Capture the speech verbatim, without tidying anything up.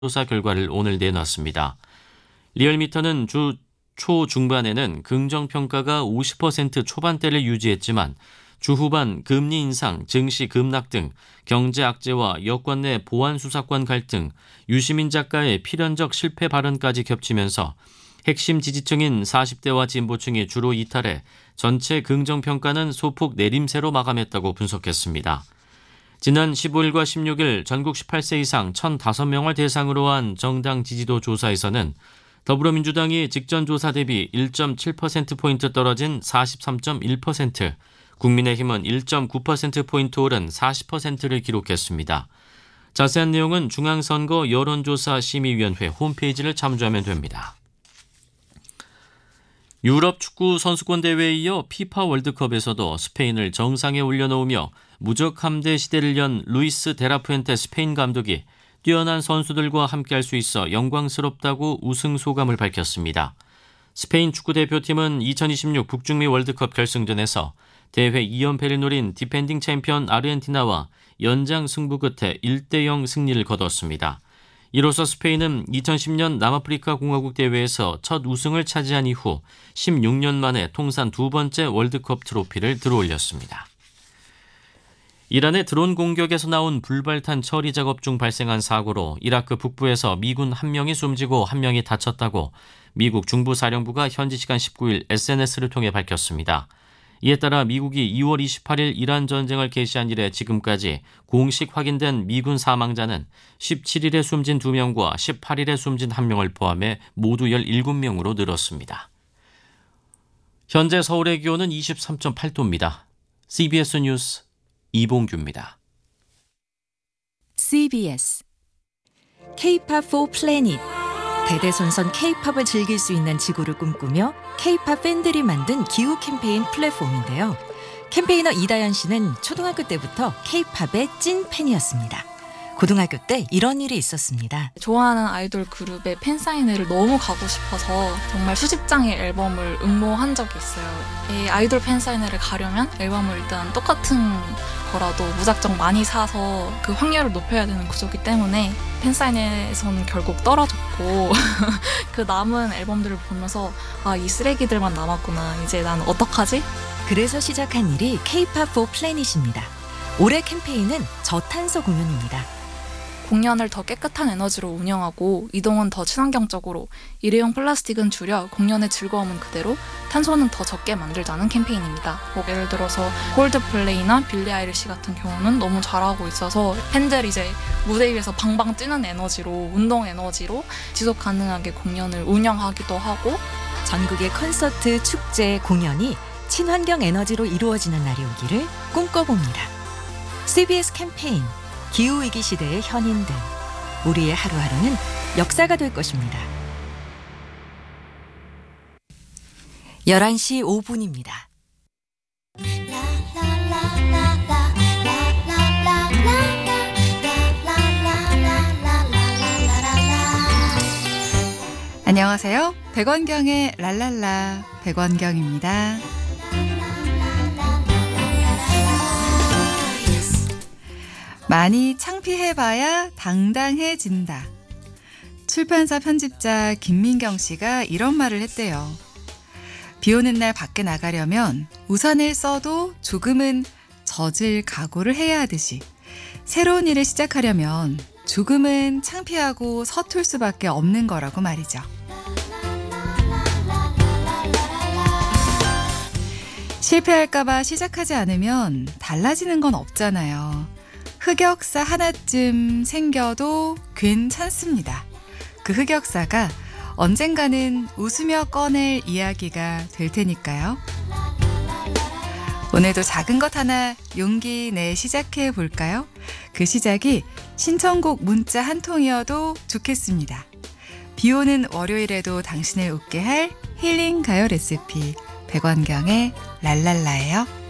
조사 결과를 오늘 내놨습니다. 리얼미터는 주 초중반에는 긍정평가가 오십 퍼센트 초반대를 유지했지만 주후반 금리 인상, 증시 급락 등 경제 악재와 여권 내 보안 수사권 갈등, 유시민 작가의 필연적 실패 발언까지 겹치면서 핵심 지지층인 사십 대와 진보층이 주로 이탈해 전체 긍정평가는 소폭 내림세로 마감했다고 분석했습니다. 지난 십오일과 십육일 전국 십팔 세 이상 천오 명을 대상으로 한 정당 지지도 조사에서는 더불어민주당이 직전 조사 대비 일 점 칠 퍼센트포인트 떨어진 사십삼 점 일 퍼센트, 국민의힘은 일 점 구 퍼센트포인트 오른 사십 퍼센트를 기록했습니다. 자세한 내용은 중앙선거 여론조사심의위원회 홈페이지를 참조하면 됩니다. 유럽 축구 선수권 대회에 이어 피파 월드컵에서도 스페인을 정상에 올려놓으며 무적 함대 시대를 연 루이스 데라푸엔테 스페인 감독이 뛰어난 선수들과 함께할 수 있어 영광스럽다고 우승 소감을 밝혔습니다. 스페인 축구대표팀은 이천이십육 북중미 월드컵 결승전에서 대회 이 연패를 노린 디펜딩 챔피언 아르헨티나와 연장 승부 끝에 일 대 영 승리를 거뒀습니다. 이로써 스페인은 이천십 년 남아프리카 공화국 대회에서 첫 우승을 차지한 이후 십육 년 만에 통산 두 번째 월드컵 트로피를 들어올렸습니다. 이란의 드론 공격에서 나온 불발탄 처리 작업 중 발생한 사고로 이라크 북부에서 미군 한 명이 숨지고 한 명이 다쳤다고 미국 중부사령부가 현지 시간 십구일 에스엔에스를 통해 밝혔습니다. 이에 따라 미국이 이월 이십팔일 이란 전쟁을 개시한 이래 지금까지 공식 확인된 미군 사망자는 십칠일에 숨진 두 명과 십팔일에 숨진 한 명을 포함해 모두 열일곱 명으로 늘었습니다. 현재 서울의 기온은 이십삼 점 팔 도입니다. 씨비에스 뉴스 이봉규입니다. 씨비에스 K-팝 for Planet 대대손손 K-팝을 즐길 수 있는 지구를 꿈꾸며 K-팝 팬들이 만든 기후 캠페인 플랫폼인데요. 캠페이너 이다연 씨는 초등학교 때부터 K-팝의 찐 팬이었습니다. 고등학교 때 이런 일이 있었습니다. 좋아하는 아이돌 그룹의 팬사인회를 너무 가고 싶어서 정말 수십 장의 앨범을 응모한 적이 있어요. 이 아이돌 팬사인회를 가려면 앨범을 일단 똑같은 거라도 무작정 많이 사서 그 확률을 높여야 되는 구조이기 때문에 팬사인회에서는 결국 떨어졌고 그 남은 앨범들을 보면서 아, 이 쓰레기들만 남았구나. 이제 난 어떡하지? 그래서 시작한 일이 K-팝 for Planet입니다. 올해 캠페인은 저탄소 공연입니다. 공연을 더 깨끗한 에너지로 운영하고 이동은 더 친환경적으로, 일회용 플라스틱은 줄여 공연의 즐거움은 그대로, 탄소는 더 적게 만들자는 캠페인입니다. 뭐 예를 들어서 콜드플레이나 빌리 아이리시 같은 경우는 너무 잘하고 있어서 팬들이 이제 무대 위에서 방방 뛰는 에너지로, 운동 에너지로 지속 가능하게 공연을 운영하기도 하고, 전국의 콘서트, 축제, 공연이 친환경 에너지로 이루어지는 날이 오기를 꿈꿔봅니다. 씨비에스 캠페인 기후위기 시대의 현인들, 우리의 하루하루는 역사가 될 것입니다. 열한 시 오 분입니다. 안녕하세요. 백원경의 랄랄라 백원경입니다. 많이 창피해봐야 당당해진다. 출판사 편집자 김민경 씨가 이런 말을 했대요. 비 오는 날 밖에 나가려면 우산을 써도 조금은 젖을 각오를 해야 하듯이 새로운 일을 시작하려면 조금은 창피하고 서툴 수밖에 없는 거라고 말이죠. 실패할까봐 시작하지 않으면 달라지는 건 없잖아요. 흑역사 하나쯤 생겨도 괜찮습니다. 그 흑역사가 언젠가는 웃으며 꺼낼 이야기가 될 테니까요. 오늘도 작은 것 하나 용기 내 시작해 볼까요? 그 시작이 신청곡 문자 한 통이어도 좋겠습니다. 비 오는 월요일에도 당신을 웃게 할 힐링 가요 레시피 백원경의 랄랄라예요.